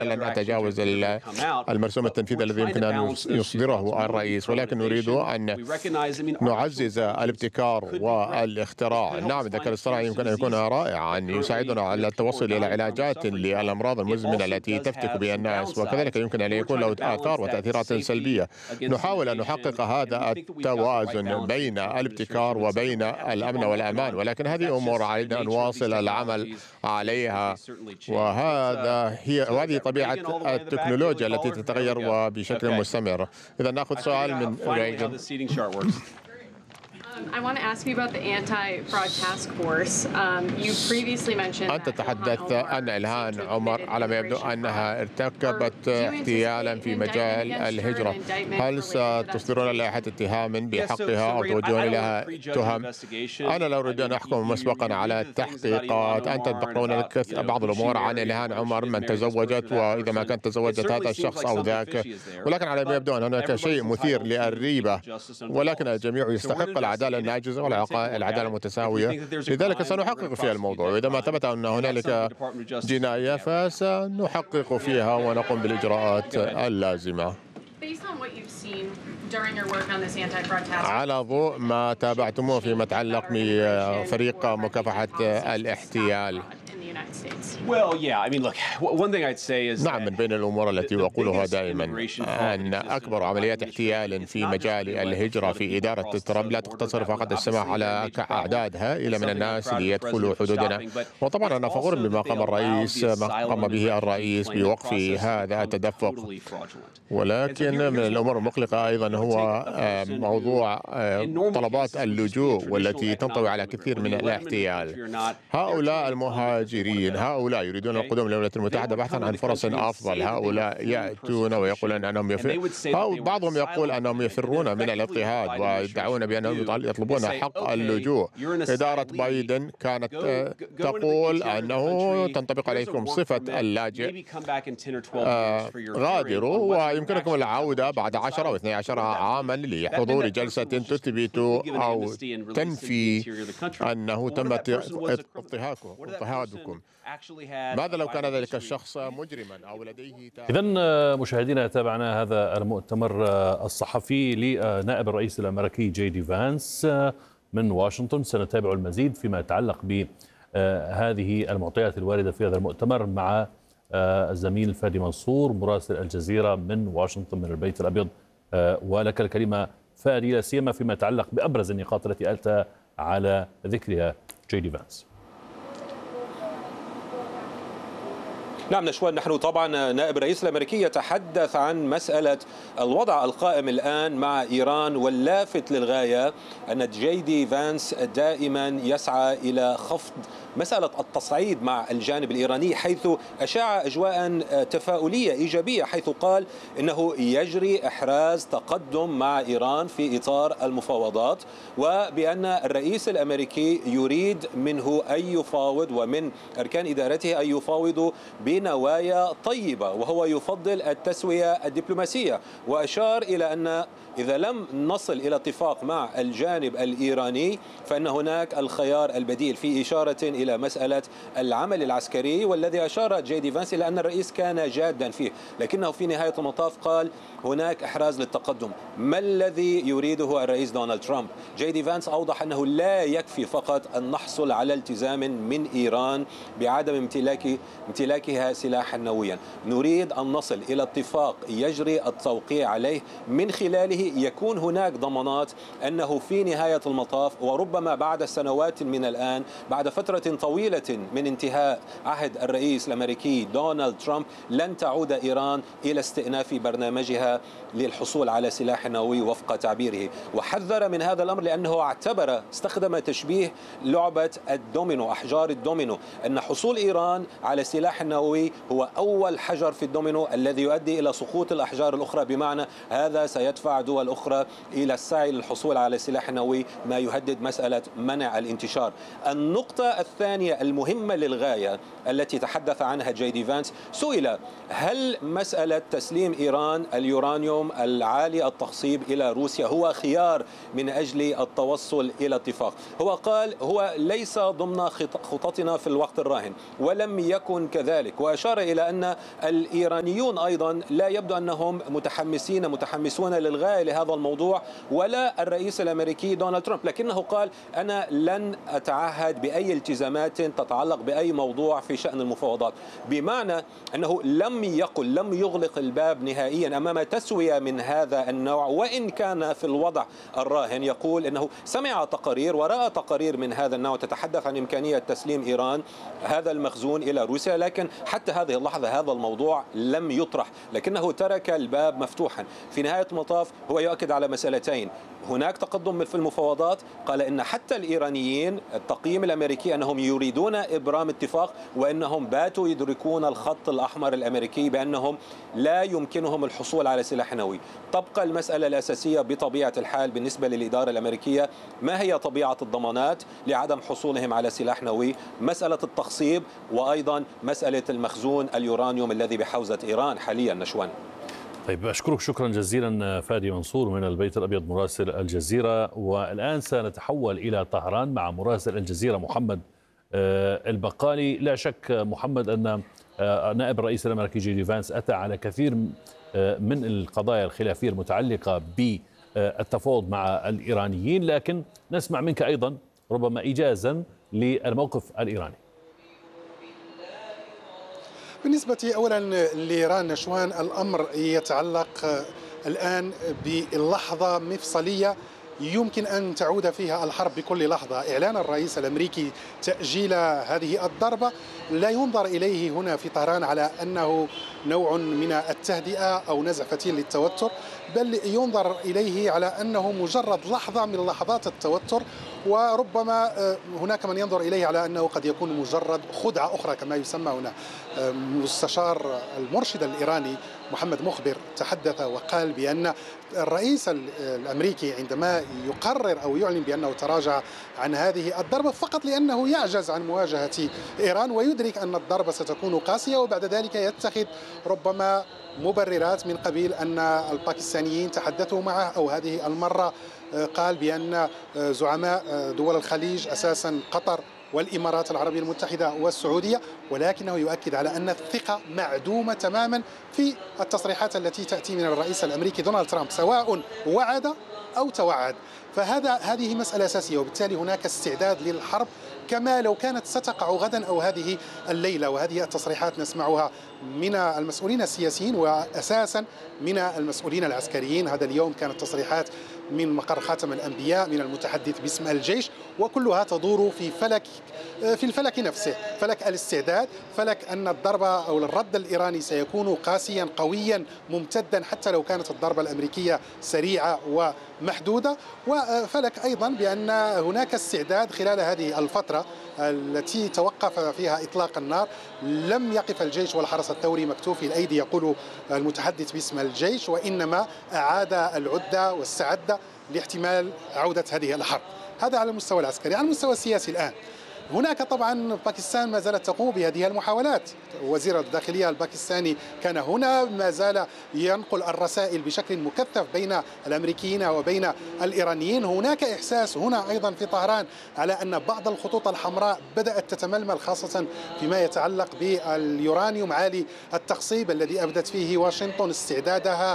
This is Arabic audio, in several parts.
لن أتجاوز المرسوم التنفيذي الذي يمكن أن يصدره الرئيس، ولكن نريد أن نعزز الابتكار والاختراع. نعم، الذكاء الاصطناعي يمكن أن يكون رائعا، يساعدنا على التوصل إلى علاجات للأمراض المزمنة التي تفتك بها الناس، وكذلك يمكن أن يكون له آثار وتأثيرات سلبية. نحاول أن نحقق هذا التوازن بين الابتكار وبين الأمن والأمان، ولكن هذه أمور علينا أن نواصل العمل عليها، وهذه طبيعة التكنولوجيا التي تتغير وبشكل مستمر. إذا نأخذ سؤال من ريجن. I want to ask you about the anti-fraud task force. You previously mentioned أنت تحدثت أن إلهام عمر على ما يبدو أنها ارتكبت احتيالا في مجال الهجرة. هل ستصدرون لائحة اتهام بحقها أو توجهون لها تهم؟ أنا لا أريد أن أحكم مسبقا على التحقيقات. أنت تنطقون بعض الأمور عن إلهام عمر، من تزوجت وإذا ما كانت تزوجت هذا الشخص أو ذاك، ولكن على ما يبدو أن هناك شيء مثير للريبة، ولكن الجميع يستحق العدالة الناجزة والعدالة المتساوية، لذلك سنحقق في الموضوع، وإذا ما ثبت أن هنالك جناية فسنحقق فيها ونقوم بالإجراءات اللازمة. على ضوء ما تابعتموه فيما يتعلق بفريق مكافحة الاحتيال. نعم، من بين الأمور التي أقولها دائما أن أكبر عمليات احتيال في مجال الهجرة في إدارة ترامب لا تقتصر فقط السماح على أعداد هائلة من الناس ليدخلوا حدودنا، وطبعا أنا فخور بما قام به الرئيس بوقف هذا التدفق، ولكن من الأمور المقلقة أيضا هو موضوع طلبات اللجوء والتي تنطوي على كثير من الاحتيال. هؤلاء المهاجرين هؤلاء يريدون القدوم للولايات المتحدة بحثا عن فرص أفضل. هؤلاء يأتون ويقولون أنهم بعضهم يقول أنهم يفرون من الاضطهاد ويدعون بأنهم يطلبون حق اللجوء. إدارة بايدن كانت تقول أنه تنطبق عليكم صفة اللاجئ، غادروا ويمكنكم العودة بعد 10 أو 12 عاما لحضور جلسة تثبت أو تنفي أنه تم اضطهادكم. ماذا لو كان ذلك الشخص مجرما أو لديه إذن مشاهدينا، تابعنا هذا المؤتمر الصحفي لنائب الرئيس الأمريكي جي دي فانس من واشنطن. سنتابع المزيد فيما يتعلق بهذه المعطيات الواردة في هذا المؤتمر مع الزميل فادي منصور مراسل الجزيرة من واشنطن من البيت الأبيض. ولك الكلمة فادي، لا سيما فيما يتعلق بأبرز النقاط التي أتى على ذكرها جي دي فانس. نعم نشوان، نحن طبعا نائب الرئيس الأمريكي يتحدث عن مسألة الوضع القائم الآن مع إيران، واللافت للغاية أن جي دي فانس دائما يسعى إلى خفض مسألة التصعيد مع الجانب الإيراني، حيث أشاع أجواء تفاؤلية إيجابية، حيث قال إنه يجري إحراز تقدم مع إيران في إطار المفاوضات، وبأن الرئيس الأمريكي يريد منه أن يفاوض ومن أركان إدارته أن يفاوضوا بنوايا طيبة، وهو يفضل التسوية الدبلوماسية، وأشار إلى أن إذا لم نصل إلى اتفاق مع الجانب الإيراني فإن هناك الخيار البديل، في إشارة إلى مسألة العمل العسكري، والذي أشار جي دي فانس إلى أن الرئيس كان جادا فيه، لكنه في نهاية المطاف قال هناك إحراز للتقدم. ما الذي يريده الرئيس دونالد ترامب؟ جي دي فانس أوضح أنه لا يكفي فقط أن نحصل على التزام من إيران بعدم امتلاكها سلاحا نوويا، نريد أن نصل إلى اتفاق يجري التوقيع عليه، من خلاله يكون هناك ضمانات أنه في نهاية المطاف وربما بعد سنوات من الآن، بعد فترة طويلة من انتهاء عهد الرئيس الأمريكي دونالد ترامب، لن تعود إيران إلى استئناف برنامجها للحصول على سلاح نووي وفق تعبيره. وحذر من هذا الأمر لأنه استخدم تشبيه لعبة الدومينو، أحجار الدومينو، أن حصول إيران على سلاح نووي هو أول حجر في الدومينو الذي يؤدي إلى سقوط الأحجار الأخرى، بمعنى هذا سيدفع دول أخرى إلى السعي للحصول على سلاح نووي، ما يهدد مسألة منع الانتشار. النقطة الثانية المهمة للغاية التي تحدث عنها جي دي فانس، سئل هل مسألة تسليم إيران اليورانيوم العالي التخصيب إلى روسيا هو خيار من أجل التوصل إلى اتفاق. هو قال هو ليس ضمن خططنا في الوقت الراهن، ولم يكن كذلك، وأشار إلى أن الإيرانيون أيضا لا يبدو أنهم متحمسون للغاية لهذا الموضوع، ولا الرئيس الأمريكي دونالد ترامب، لكنه قال أنا لن أتعهد بأي التزامات تتعلق بأي موضوع في شأن المفاوضات، بمعنى أنه لم يغلق الباب نهائيا أمام تسوية من هذا النوع، وإن كان في الوضع الراهن يقول أنه سمع تقارير ورأى تقارير من هذا النوع تتحدث عن إمكانية تسليم إيران هذا المخزون إلى روسيا، لكن حتى هذه اللحظة هذا الموضوع لم يطرح، لكنه ترك الباب مفتوحا. في نهاية المطاف هو يؤكد على مسألتين: هناك تقدم في المفاوضات، قال إن حتى الإيرانيين التقييم الأمريكي أنهم يريدون إبرام اتفاق، وأنهم باتوا يدركون الخط الأحمر الأمريكي بأنهم لا يمكنهم الحصول على سلاح نووي. تبقى المسألة الأساسية بطبيعة الحال بالنسبة للإدارة الأمريكية، ما هي طبيعة الضمانات لعدم حصولهم على سلاح نووي، مسألة التخصيب، وأيضا مسألة المخزون اليورانيوم الذي بحوزة إيران حاليا. نشوان. طيب، أشكرك شكرا جزيلا فادي منصور من البيت الأبيض مراسل الجزيرة. والآن سنتحول إلى طهران مع مراسل الجزيرة محمد البقالي. لا شك محمد أن نائب الرئيس الأمريكي جي دي فانس أتى على كثير من القضايا الخلافية المتعلقة بالتفاوض مع الإيرانيين، لكن نسمع منك أيضا ربما إيجازا للموقف الإيراني. بالنسبة أولا لإيران نشوان، الأمر يتعلق الآن باللحظة مفصلية يمكن أن تعود فيها الحرب بكل لحظة. إعلان الرئيس الأمريكي تأجيل هذه الضربة لا ينظر إليه هنا في طهران على أنه نوع من التهدئة أو نزع فتيل للتوتر، بل ينظر إليه على أنه مجرد لحظة من لحظات التوتر، وربما هناك من ينظر إليه على أنه قد يكون مجرد خدعة أخرى كما يسمى هنا. مستشار المرشد الإيراني محمد مخبر تحدث وقال بأن الرئيس الأمريكي عندما يقرر أو يعلن بأنه تراجع عن هذه الضربة فقط لأنه يعجز عن مواجهة إيران ويدرك أن الضربة ستكون قاسية، وبعد ذلك يتخذ ربما مبررات من قبيل أن الباكستانيين تحدثوا معه، أو هذه المرة قال بأن زعماء دول الخليج أساسا قطر والإمارات العربية المتحدة والسعودية، ولكنه يؤكد على أن الثقة معدومة تماما في التصريحات التي تأتي من الرئيس الأمريكي دونالد ترامب، سواء وعد أو توعد. هذه مسألة أساسية، وبالتالي هناك استعداد للحرب كما لو كانت ستقع غدا أو هذه الليلة. وهذه التصريحات نسمعها من المسؤولين السياسيين وأساسا من المسؤولين العسكريين. هذا اليوم كانت تصريحات من مقر خاتم الأنبياء من المتحدث باسم الجيش، وكلها تدور في الفلك نفسه، فلك الاستعداد، فلك أن الضربة أو الرد الإيراني سيكون قاسيا قويا ممتدا حتى لو كانت الضربة الأمريكية سريعة ومحدودة، وفلك أيضا بأن هناك استعداد خلال هذه الفترة التي توقف فيها إطلاق النار. لم يقف الجيش والحرس الثوري مكتوفي الأيدي يقول المتحدث باسم الجيش، وإنما أعاد العدة واستعد لاحتمال عودة هذه الحرب. هذا على المستوى العسكري. على المستوى السياسي الآن هناك طبعا باكستان ما زالت تقوم بهذه المحاولات. وزير الداخلية الباكستاني كان هنا، ما زال ينقل الرسائل بشكل مكثف بين الأمريكيين وبين الإيرانيين. هناك إحساس هنا أيضا في طهران على أن بعض الخطوط الحمراء بدأت تتململ، خاصة فيما يتعلق باليورانيوم عالي التخصيب الذي أبدت فيه واشنطن استعدادها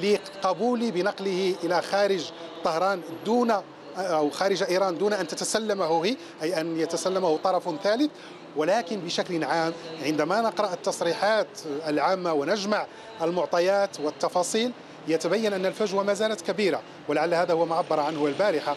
لقبول بنقله إلى خارج طهران أو خارج إيران دون أن تتسلمه هي، أي أن يتسلمه طرف ثالث. ولكن بشكل عام عندما نقرأ التصريحات العامة ونجمع المعطيات والتفاصيل يتبين أن الفجوة ما زالت كبيرة، ولعل هذا هو ما عبر عنه البارحة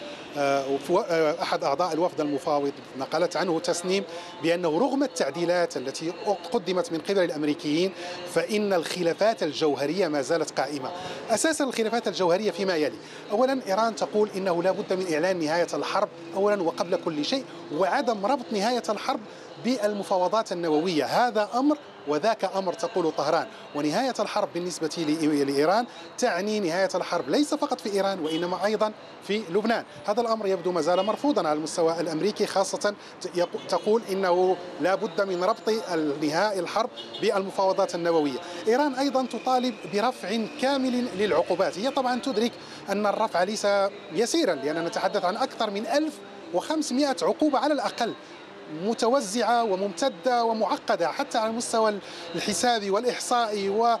أحد أعضاء الوفد المفاوض، نقلت عنه تسنيم بأنه رغم التعديلات التي قدمت من قبل الأمريكيين فإن الخلافات الجوهرية ما زالت قائمة. أساسا الخلافات الجوهرية فيما يلي: أولا إيران تقول إنه لا بد من إعلان نهاية الحرب أولا وقبل كل شيء، وعدم ربط نهاية الحرب بالمفاوضات النووية. هذا أمر وذاك أمر تقول طهران. ونهاية الحرب بالنسبة لإيران تعني نهاية الحرب ليس فقط في إيران وإنما أيضا في لبنان. هذا الأمر يبدو ما زال مرفوضا على المستوى الأمريكي، خاصة تقول إنه لا بد من ربط نهاية الحرب بالمفاوضات النووية. إيران أيضا تطالب برفع كامل للعقوبات. هي طبعا تدرك أن الرفع ليس يسيرا، لأننا نتحدث عن أكثر من 1500 عقوبة على الأقل متوزعة وممتدة ومعقدة حتى على المستوى الحسابي والإحصائي